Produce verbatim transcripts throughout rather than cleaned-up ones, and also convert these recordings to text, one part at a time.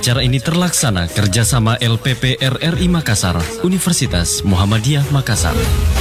Acara ini terlaksana kerjasama L P P R R I Makassar, Universitas Muhammadiyah Makassar.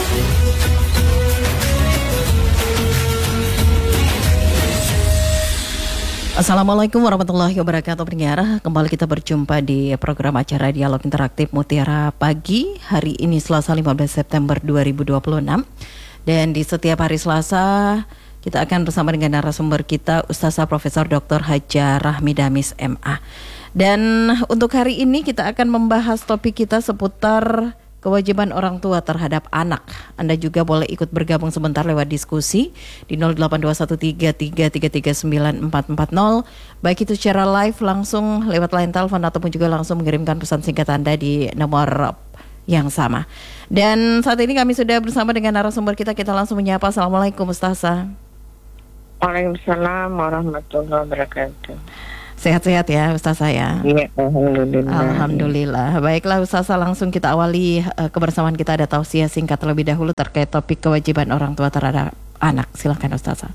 Assalamualaikum warahmatullahi wabarakatuh pendengar. Kembali kita berjumpa di program acara Dialog Interaktif Mutiara Pagi. Hari ini Selasa lima belas September dua ribu dua puluh enam. Dan di setiap hari Selasa kita akan bersama dengan narasumber kita Ustazah Profesor Doktor Hajah Rahmi Damis M A. Dan untuk hari ini kita akan membahas topik kita seputar kewajiban orang tua terhadap anak. Anda juga boleh ikut bergabung sebentar lewat diskusi di nol delapan dua satu tiga tiga tiga tiga sembilan empat empat nol. Baik itu secara live langsung lewat line telepon ataupun juga langsung mengirimkan pesan singkat Anda di nomor yang sama. Dan saat ini kami sudah bersama dengan narasumber kita. Kita langsung menyapa. Assalamualaikum Ustazah. Waalaikumsalam warahmatullahi wabarakatuh. Sehat-sehat ya Ustazah ya? Iya, alhamdulillah. Alhamdulillah. Baiklah Ustazah, langsung kita awali uh, kebersamaan kita. Ada tausiah singkat terlebih dahulu terkait topik kewajiban orang tua terhadap anak. Silakan Ustazah.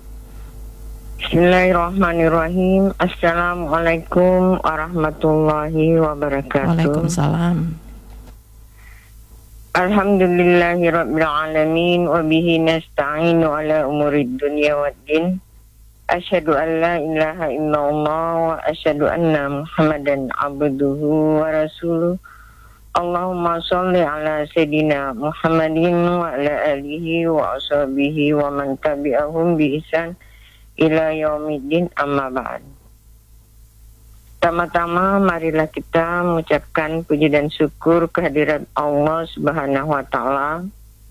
Bismillahirrahmanirrahim. Assalamualaikum warahmatullahi wabarakatuh. Waalaikumsalam. Alhamdulillahirabbil alamin wa bihi nasta'inu ala umurid dunya waddin. Asyhadu an la ilaha illallah wa asyhadu anna Muhammadan abduhu wa rasuluh. Allahumma sholli ala sayidina Muhammadin wa ala alihi wa ashabihi wa man tabi'ahum bi ihsan ila yaumiddin, amma ba'd. Pertama-tama marilah kita mengucapkan puji dan syukur kehadirat Allah Subhanahu wa taala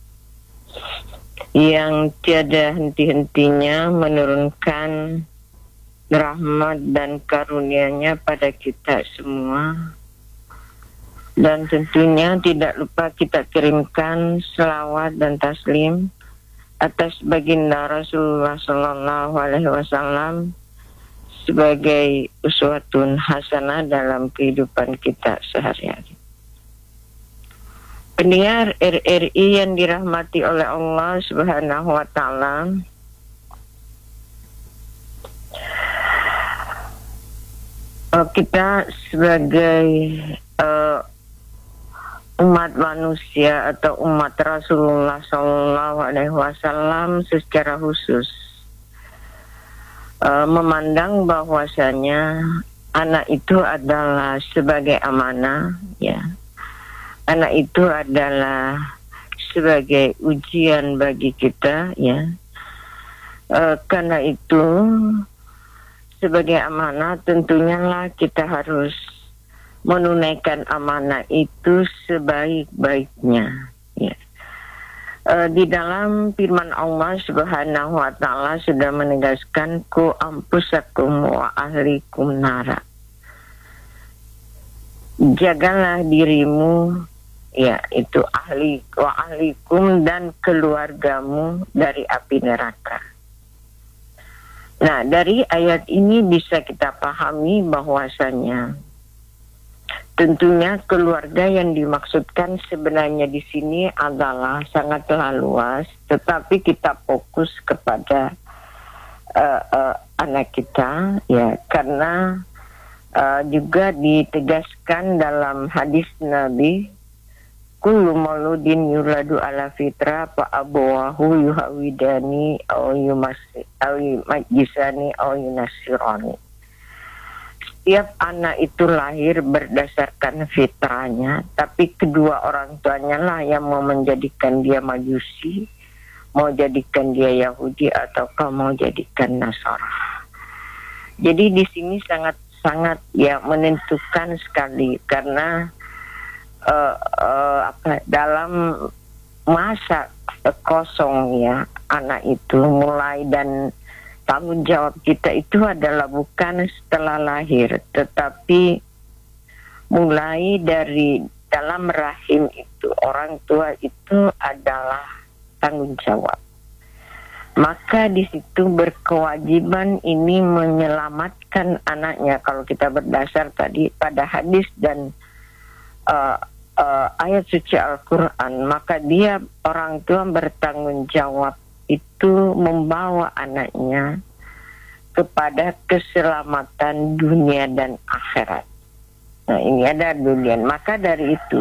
yang tiada henti-hentinya menurunkan rahmat dan karunia-Nya pada kita semua. Dan tentunya tidak lupa kita kirimkan selawat dan taslim atas baginda Rasulullah sallallahu alaihi wasallam sebagai uswatun hasanah dalam kehidupan kita sehari-hari. Pendengar R R I yang dirahmati oleh Allah Subhanahu wa taala, kita sebagai uh, umat manusia atau umat Rasulullah sallallahu alaihi wasallam secara khusus uh, memandang bahwasanya anak itu adalah sebagai amanah, ya. Anak itu adalah sebagai ujian bagi kita, ya. E, karena itu sebagai amanah tentunya lah kita harus menunaikan amanah itu sebaik-baiknya, ya. E, di dalam firman Allah Subhanahu wa taala sudah menegaskan ku ampusakum wa ahlikum nara. Jagalah dirimu, ya, itu ahli wa ahlikum dan keluargamu dari api neraka. Nah, dari ayat ini bisa kita pahami bahwasanya tentunya keluarga yang dimaksudkan sebenarnya di sini adalah sangatlah luas, tetapi kita fokus kepada uh, uh, anak kita, ya, karena uh, juga ditegaskan dalam hadis Nabi, kullu mauludin yuladu ala fitra fa abawahu yuhawidani aw yumasi aw majisani aw yunasirani. Setiap anak itu lahir berdasarkan fitranya, tapi kedua orang tuanya lah yang mau menjadikan dia majusi, mau jadikan dia Yahudi ataukah mau jadikan Nasara. Jadi di sini sangat-sangat ya menentukan sekali, karena Uh, uh, apa, dalam masa uh, kosong, ya, anak itu mulai, dan tanggung jawab kita itu adalah bukan setelah lahir, tetapi mulai dari dalam rahim itu orang tua itu adalah tanggung jawab. Maka di situ berkewajiban ini menyelamatkan anaknya. Kalau kita berdasar tadi pada hadis dan uh, uh, ayat suci Al-Quran, maka dia orang tua bertanggung jawab itu membawa anaknya kepada keselamatan dunia dan akhirat. Nah, ini ada durian. Maka dari itu,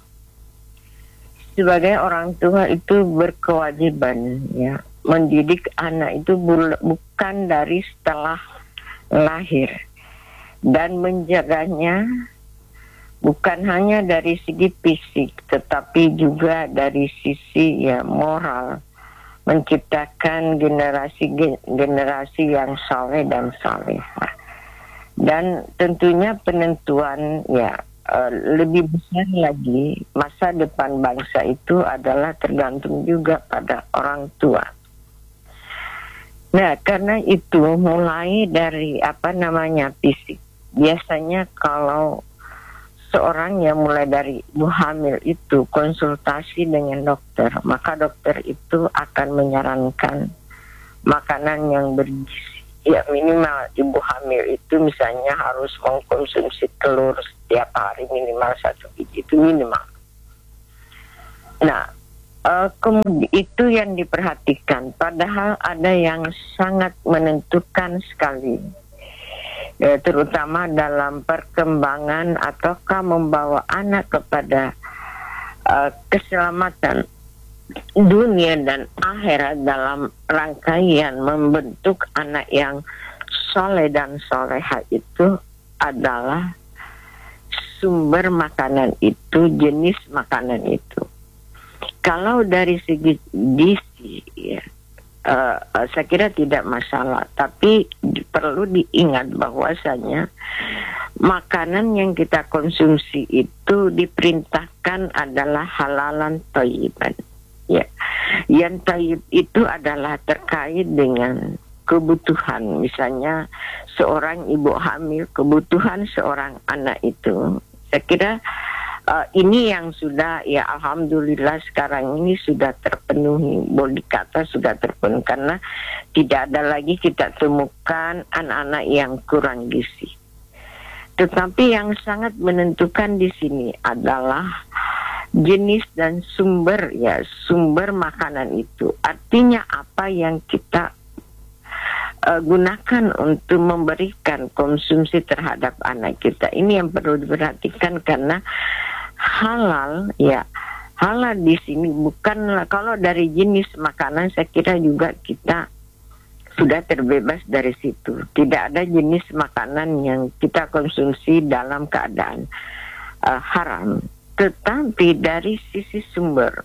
sebagai orang tua itu berkewajiban ya mendidik anak itu bukan dari setelah lahir, dan menjaganya bukan hanya dari segi fisik tetapi juga dari sisi ya moral, menciptakan generasi generasi yang saleh dan salehah. Dan tentunya penentuan ya uh, lebih besar lagi masa depan bangsa itu adalah tergantung juga pada orang tua. Nah, karena itu mulai dari apa namanya fisik. Biasanya kalau seorang yang mulai dari ibu hamil itu konsultasi dengan dokter, maka dokter itu akan menyarankan makanan yang bergizi. Ya, minimal ibu hamil itu misalnya harus mengkonsumsi telur setiap hari minimal satu biji, itu minimal. Nah, Uh, kemudian itu yang diperhatikan, padahal ada yang sangat menentukan sekali, ya, terutama dalam perkembangan ataukah membawa anak kepada uh, keselamatan dunia dan akhirat dalam rangkaian membentuk anak yang soleh dan soleha itu adalah sumber makanan itu, jenis makanan itu. Kalau dari segi gizi, ya, uh, uh, saya kira tidak masalah. Tapi di, perlu diingat bahwasanya makanan yang kita konsumsi itu diperintahkan adalah halalan thayyiban. Ya, yang thayyib itu adalah terkait dengan kebutuhan. Misalnya seorang ibu hamil, kebutuhan seorang anak itu, saya kira Uh, ini yang sudah ya alhamdulillah sekarang ini sudah terpenuhi, boleh dikata sudah terpenuhi, karena tidak ada lagi kita temukan anak-anak yang kurang gizi. Tetapi yang sangat menentukan di sini adalah jenis dan sumber ya sumber makanan itu. Artinya apa yang kita uh, gunakan untuk memberikan konsumsi terhadap anak kita. Ini yang perlu diperhatikan, karena halal ya halal di sini bukanlah, kalau dari jenis makanan saya kira juga kita sudah terbebas dari situ. Tidak ada jenis makanan yang kita konsumsi dalam keadaan uh, haram. Tetapi dari sisi sumber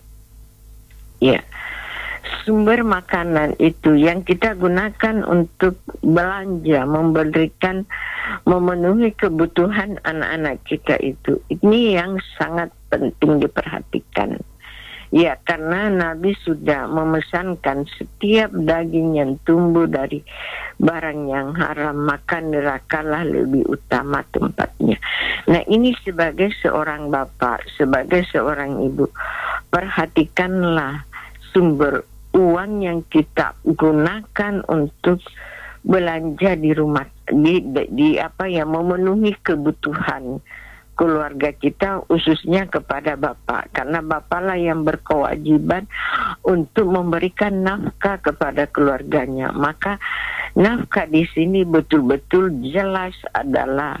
ya sumber makanan itu yang kita gunakan untuk belanja, memberikan, memenuhi kebutuhan anak-anak kita itu, ini yang sangat penting diperhatikan. Ya, karena Nabi sudah memesankan setiap daging yang tumbuh dari barang yang haram, maka nerakalah lebih utama tempatnya. Nah, ini sebagai seorang bapak, sebagai seorang ibu, perhatikanlah sumber uang yang kita gunakan untuk belanja di rumah, di, di, di apa ya memenuhi kebutuhan keluarga kita, khususnya kepada bapak, karena bapaklah yang berkewajiban untuk memberikan nafkah kepada keluarganya. Maka nafkah di sini betul-betul jelas adalah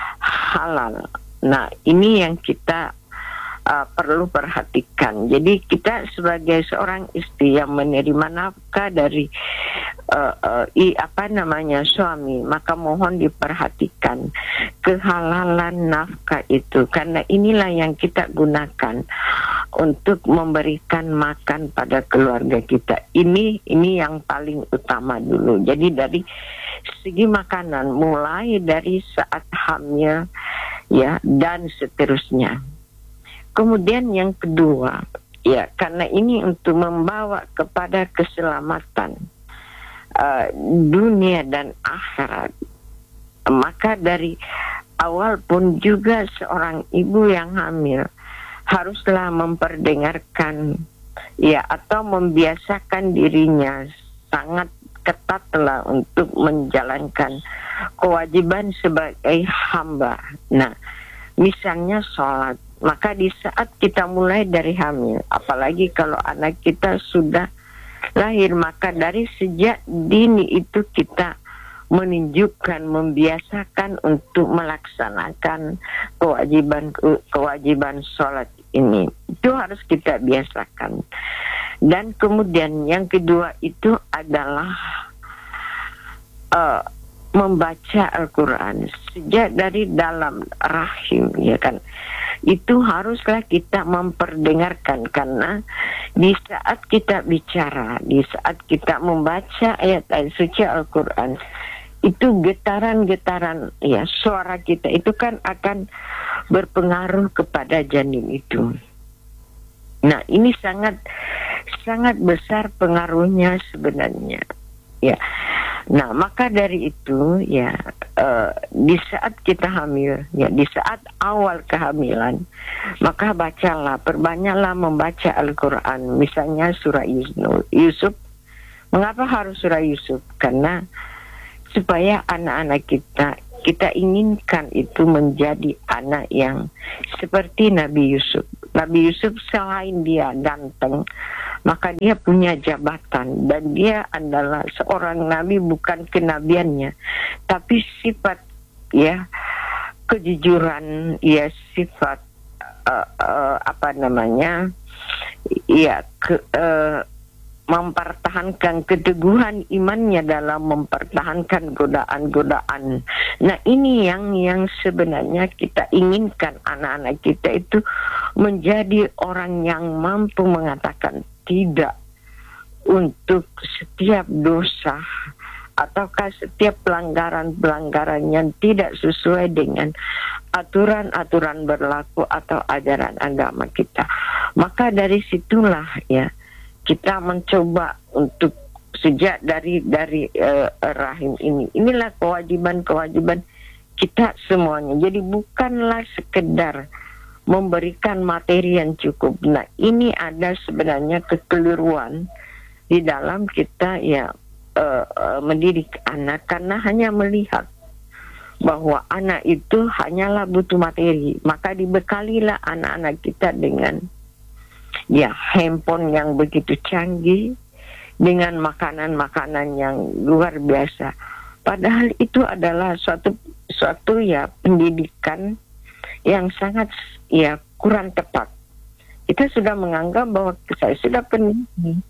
halal. Nah, ini yang kita Uh, perlu perhatikan. Jadi kita sebagai seorang istri yang menerima nafkah dari uh, uh, i, apa namanya suami, maka mohon diperhatikan kehalalan nafkah itu, karena inilah yang kita gunakan untuk memberikan makan pada keluarga kita. Ini ini yang paling utama dulu. Jadi dari segi makanan, mulai dari saat hamil ya dan seterusnya. Kemudian yang kedua, ya karena ini untuk membawa kepada keselamatan uh, dunia dan akhirat, maka dari awal pun juga seorang ibu yang hamil haruslah memperdengarkan ya atau membiasakan dirinya sangat ketatlah untuk menjalankan kewajiban sebagai hamba. Nah, misalnya sholat. Maka di saat kita mulai dari hamil, apalagi kalau anak kita sudah lahir, maka dari sejak dini itu kita menunjukkan, membiasakan untuk melaksanakan kewajiban kewajiban sholat ini. Itu harus kita biasakan. Dan kemudian yang kedua itu adalah uh, membaca Al-Quran sejak dari dalam rahim, ya kan. Itu haruslah kita memperdengarkan, karena di saat kita bicara, di saat kita membaca ayat-ayat suci Al-Quran, itu getaran-getaran ya suara kita itu kan akan berpengaruh kepada janin itu. Nah, ini sangat sangat besar pengaruhnya sebenarnya. Ya. Nah, maka dari itu ya uh, di saat kita hamil, ya di saat awal kehamilan, maka bacalah, perbanyaklah membaca Al-Quran. Misalnya surah Yusuf. Mengapa harus surah Yusuf? Karena supaya anak-anak kita, kita inginkan itu menjadi anak yang seperti Nabi Yusuf. Nabi Yusuf selain dia ganteng, maka dia punya jabatan, dan dia adalah seorang nabi bukan kenabiannya, tapi sifat ya kejujuran, ya sifat uh, uh, apa namanya, ya ke, uh, mempertahankan keteguhan imannya dalam mempertahankan godaan-godaan. Nah, ini yang yang sebenarnya kita inginkan, anak-anak kita itu menjadi orang yang mampu mengatakan tidak untuk setiap dosa ataukah setiap pelanggaran-pelanggaran yang tidak sesuai dengan aturan-aturan berlaku atau ajaran agama kita. Maka dari situlah ya kita mencoba untuk sejak dari dari uh, rahim ini. Inilah kewajiban-kewajiban kita semuanya. Jadi bukanlah sekedar memberikan materi yang cukup. Nah, ini ada sebenarnya kekeliruan di dalam kita ya uh, uh, mendidik anak, karena hanya melihat bahwa anak itu hanyalah butuh materi, maka dibekalilah anak-anak kita dengan ya handphone yang begitu canggih, dengan makanan-makanan yang luar biasa. Padahal itu adalah suatu suatu ya pendidikan yang sangat ya kurang tepat. Kita sudah menganggap bahwa saya sudah penuhi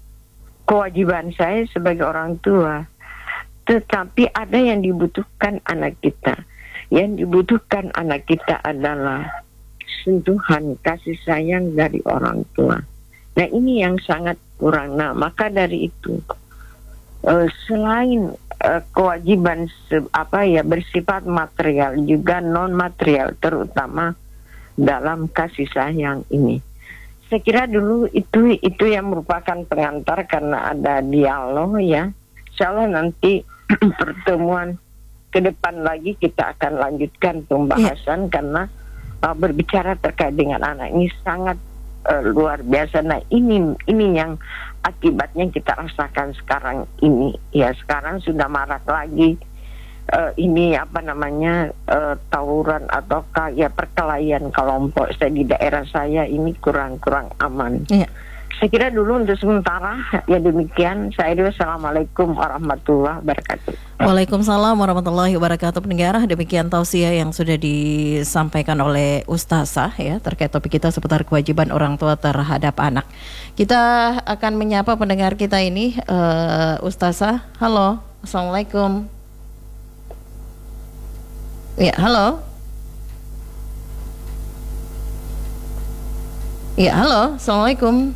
kewajiban saya sebagai orang tua. Tetapi ada yang dibutuhkan anak kita. Yang dibutuhkan anak kita adalah sentuhan kasih sayang dari orang tua. Nah, ini yang sangat kurang. Nah, maka dari itu uh, selain uh, kewajiban se- apa ya bersifat material, juga non material, terutama dalam kasih sayang ini. Saya kira dulu itu itu yang merupakan pengantar, karena ada dialog ya. Insyaallah nanti pertemuan ke depan lagi kita akan lanjutkan pembahasan, yeah. Karena Uh, berbicara terkait dengan anak ini sangat uh, luar biasa. Nah, ini ini yang akibatnya kita rasakan sekarang ini. Ya, sekarang sudah marak lagi uh, ini apa namanya uh, tawuran atau ya perkelahian kelompok. Saya di daerah saya ini kurang-kurang aman. Yeah. Saya kira dulu untuk sementara ya demikian. Saya dulu, assalamualaikum warahmatullahi wabarakatuh. Waalaikumsalam warahmatullahi wabarakatuh. Pendengar, demikian tausiah yang sudah disampaikan oleh Ustazah ya terkait topik kita seputar kewajiban orang tua terhadap anak. Kita akan menyapa pendengar kita ini, uh, Ustazah. Halo, assalamualaikum. Ya, halo. Ya, halo, assalamualaikum.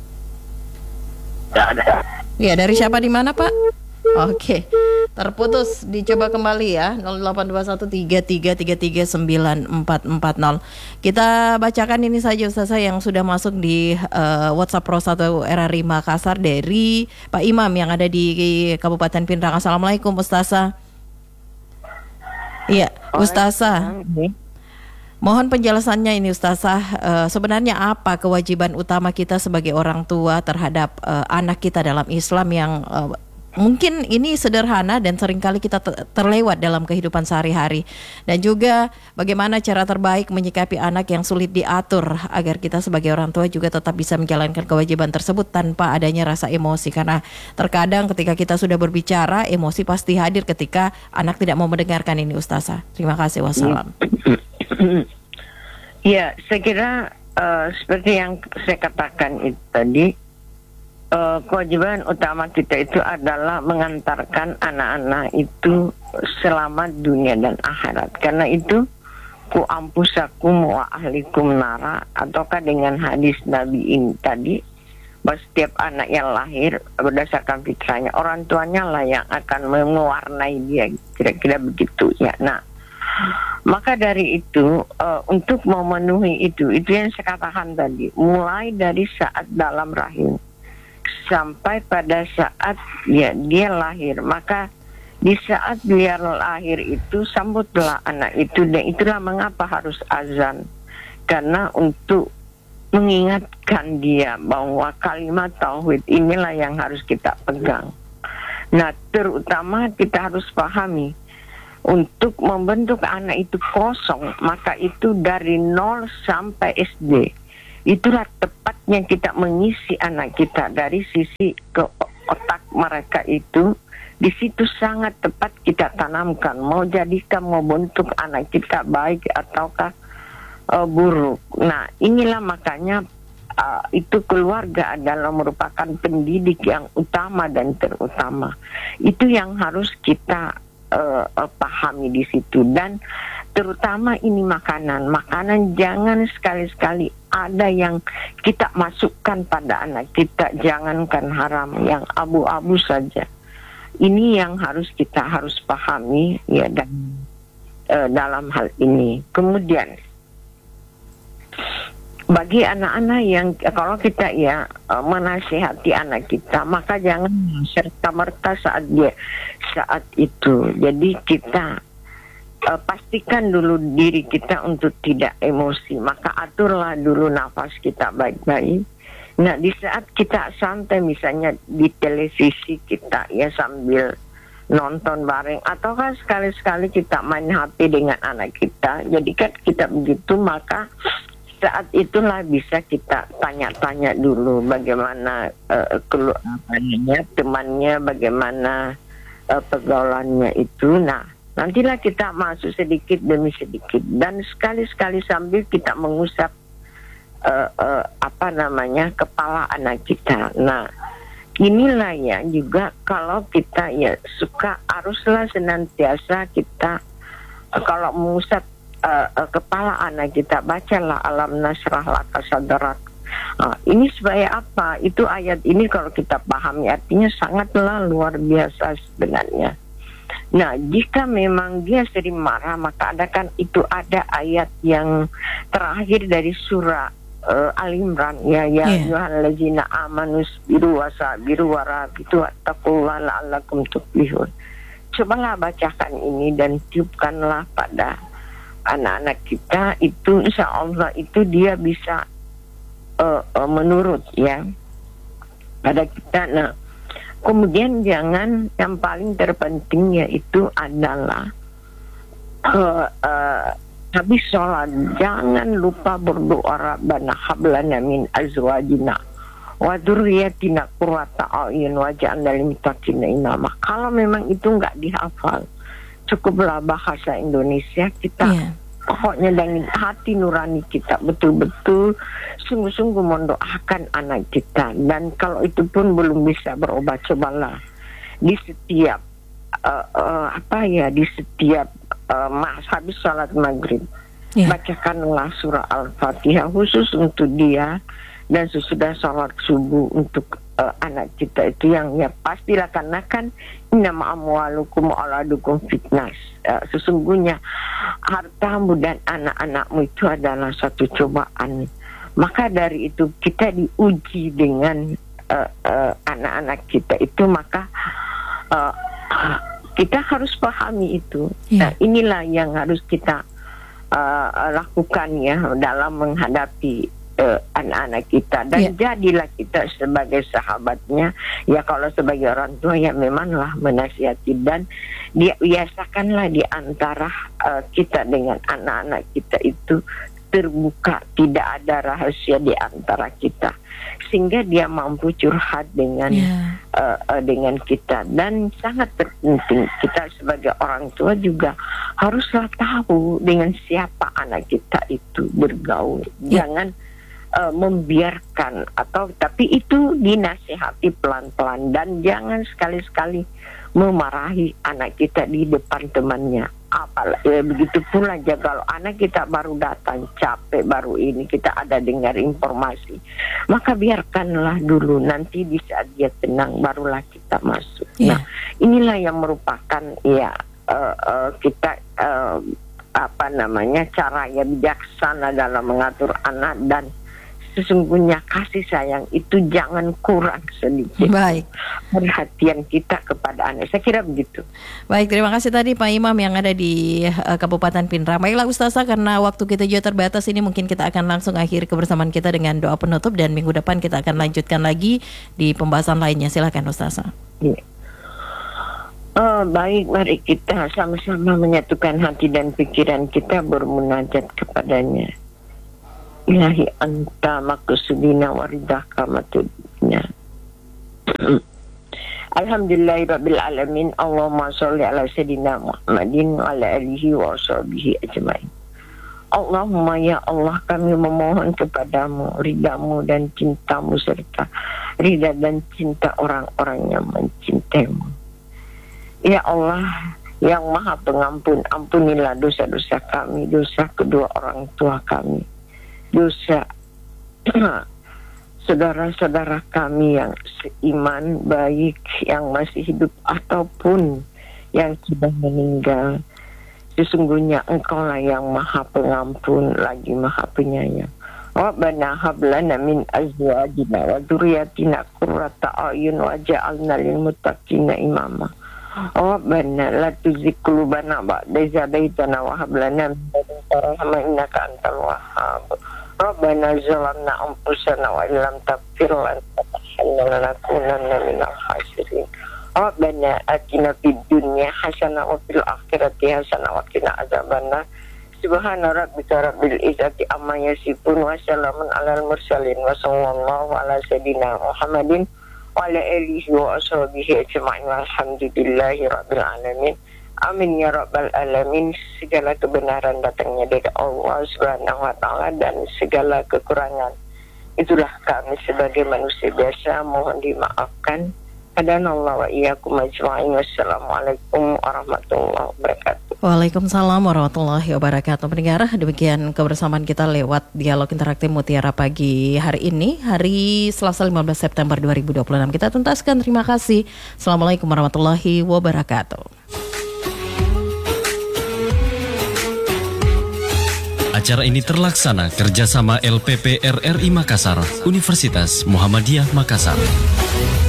Ya, ada. Ya, dari siapa di mana, Pak? Oke, terputus. Dicoba kembali ya, nol delapan dua satu tiga tiga tiga tiga sembilan empat empat nol. Kita bacakan ini saja Ustazah yang sudah masuk di uh, WhatsApp Pro satu R R I Makassar dari Pak Imam yang ada di Kabupaten Pindrang. Assalamualaikum Ustazah. Iya, Ustazah. Mohon penjelasannya ini Ustazah, uh, sebenarnya apa kewajiban utama kita sebagai orang tua terhadap uh, anak kita dalam Islam yang uh, mungkin ini sederhana dan seringkali kita terlewat dalam kehidupan sehari-hari. Dan juga bagaimana cara terbaik menyikapi anak yang sulit diatur agar kita sebagai orang tua juga tetap bisa menjalankan kewajiban tersebut tanpa adanya rasa emosi. Karena terkadang ketika kita sudah berbicara, emosi pasti hadir ketika anak tidak mau mendengarkan ini, Ustazah. Terima kasih, wassalam. Ya, saya kira uh, seperti yang saya katakan itu tadi, Uh, kewajiban utama kita itu adalah mengantarkan anak-anak itu selamat dunia dan akhirat. Karena itu ku ampusakum wa ahlikum nara, ataukah dengan hadis Nabi ini tadi, bahwa setiap anak yang lahir berdasarkan fitrahnya, orang tuanya lah yang akan mewarnai dia, kira-kira begitu ya. Nah, maka dari itu uh, untuk memenuhi itu, itu yang saya katakan tadi, mulai dari saat dalam rahim sampai pada saat ya dia lahir, maka di saat dia lahir itu sambutlah anak itu. Dan itulah mengapa harus azan, karena untuk mengingatkan dia bahwa kalimat tauhid inilah yang harus kita pegang. Nah, terutama kita harus pahami, untuk membentuk anak itu kosong, maka itu dari nol sampai S D. Itulah tepatnya kita mengisi anak kita dari sisi ke otak mereka itu. Di situ sangat tepat kita tanamkan, mau jadikan, mau bentuk anak kita baik ataukah uh, buruk. Nah, inilah makanya uh, itu keluarga adalah merupakan pendidik yang utama dan terutama. Itu yang harus kita uh, uh, pahami di situ. Dan terutama ini makanan, makanan jangan sekali-sekali ada yang kita masukkan pada anak kita, jangankan haram, yang abu-abu saja. Ini yang harus kita harus pahami ya, dan uh, dalam hal ini. Kemudian bagi anak-anak yang kalau kita ya uh, menasihati anak kita, maka jangan serta-merta saat dia saat itu. Jadi kita Uh, pastikan dulu diri kita untuk tidak emosi, maka aturlah dulu nafas kita baik-baik. Nah, di saat kita santai misalnya di televisi kita ya sambil nonton bareng, ataukah sekali-sekali kita main H P dengan anak kita, jadi kan kita begitu, maka saat itulah bisa kita tanya-tanya dulu bagaimana uh, keluarganya, temannya, bagaimana uh, pergaulannya itu. Nah, nantilah kita masuk sedikit demi sedikit, dan sekali-sekali sambil kita mengusap uh, uh, apa namanya kepala anak kita. Nah, inilah ya juga kalau kita ya suka, haruslah senantiasa kita uh, kalau mengusap uh, uh, kepala anak kita, bacalah alam nasrah laka sadrak. Uh, ini supaya apa? Itu ayat ini kalau kita pahami artinya sangatlah luar biasa sebenarnya. Nah, jika memang dia sering marah, maka ada kan itu ada ayat yang terakhir dari surah uh, Al-Imran ya, ya ayyuhallazina amanu sabiru wasabiru warabitu wattaqullaha la'allakum tuflihun. Cobalah bacakan ini dan tiupkanlah pada anak-anak kita, itu insya Allah itu dia bisa uh, uh, menurut ya pada kita. Nah, kemudian jangan, yang paling terpenting yaitu adalah uh, uh, habis sholat jangan lupa berdoa Rabbana hablana min azwajina wa dzurriyyatina qurrata a'yun waj'alna lil muttaqina imama. Kalau memang itu nggak dihafal, cukuplah bahasa Indonesia kita. Yeah. Pokoknya dari hati nurani kita betul-betul sungguh-sungguh mendoakan anak kita. Dan kalau itu pun belum bisa berubah, cobalah di setiap uh, uh, apa ya di setiap uh, mas habis sholat maghrib, yeah, bacakanlah surah Al-Fatihah khusus untuk dia, dan sesudah sholat subuh untuk uh, anak kita itu yang ya pastilah, karena kan innama amwalukum wa'aladukum fitnas. Uh, sesungguhnya hartamu dan anak-anakmu itu adalah satu cobaan. Maka dari itu kita diuji dengan uh, uh, anak-anak kita itu, maka uh, kita harus pahami itu. Yeah. Nah, inilah yang harus kita uh, lakukan ya dalam menghadapi uh, anak-anak kita dan Yeah. jadilah kita sebagai sahabatnya. Ya kalau sebagai orang tua ya memanglah menasihati dan dia biasakanlah di antara uh, kita dengan anak-anak kita itu terbuka, tidak ada rahasia di antara kita, sehingga dia mampu curhat dengan Yeah. uh, uh, dengan kita. Dan sangat terpenting kita sebagai orang tua juga haruslah tahu dengan siapa anak kita itu bergaul. Yeah. Jangan uh, membiarkan atau tapi itu dinasihati pelan-pelan dan jangan sekali-sekali memarahi anak kita di depan temannya. Apalagi ya, begitu pula aja kalau anak kita baru datang capek, baru ini kita ada dengar informasi, maka biarkanlah dulu, nanti di saat dia tenang barulah kita masuk. Yeah. Nah, inilah yang merupakan ya uh, uh, kita uh, apa namanya cara yang bijaksana dalam mengatur anak, dan sesungguhnya kasih sayang itu jangan kurang sedikit. Baik. Perhatian kita kepada anak. Saya kira begitu. Baik, terima kasih tadi Pak Imam yang ada di uh, Kabupaten Pindrang. Baiklah Ustazah, karena waktu kita juga terbatas ini mungkin kita akan langsung akhiri kebersamaan kita dengan doa penutup dan minggu depan kita akan lanjutkan lagi di pembahasan lainnya. Silakan Ustazah. Ya. Oh, baik, mari kita sama-sama menyatukan hati dan pikiran kita bermunajat kepadanya. Ilahi anta maqsudina waridaka matudina. Alhamdulillahirabbil alamin. Allahumma shalli ala sayyidina Muhammadin wa ala alihi wa sahbihi ajmain. Allahumma ya Allah, kami memohon kepadamu ridamu dan cintamu serta rida dan cinta orang-orang yang mencintaimu. Ya Allah yang Maha Pengampun, ampunilah dosa-dosa kami, dosa kedua orang tua kami, dosa saudara-saudara kami yang seiman, baik yang masih hidup ataupun yang sudah meninggal. Sesungguhnya Engkaulah yang Maha Pengampun lagi Maha Penyayang. Rabbana hab lana min azwajina wa dzurriyyatina qurrata a'yun waj'alna lil muttaqina imama. Rabbana la tuzigh qulubana ba'da idh hadaytana wa hab lana min ladunka rahmah innaka antal wahhab. Rabbana zalamna anfusana wa illam taghfir lana lanakunanna minal khasirin. Rabbana atina fid dunya hasanah wa fil akhirati hasanah wa qina adzabannar. Subhana rabbika rabbil izzati amma yasifun wa salamun alal mursalin wa sallallahu ala sayyidina Muhammadin wa ala alihi wa ashabihi ajma'in walhamdulillahi rabbil alamin. Amin ya rabbal alamin. Segala kebenaran datangnya dari Allah Subhanahu wa taala dan segala kekurangan itulah kami sebagai manusia biasa mohon dimaafkan. Hadanallahu wa iyyakum ajma'in. Wassalamualaikum warahmatullahi wabarakatuh. Waalaikumsalam warahmatullahi wabarakatuh. Pendengar, demikian kebersamaan kita lewat dialog interaktif Mutiara pagi hari ini, hari Selasa lima belas September dua ribu dua puluh enam. Kita tuntaskan, terima kasih. Assalamualaikum warahmatullahi wabarakatuh. Acara ini terlaksana kerjasama L P P R R I Makassar, Universitas Muhammadiyah Makassar.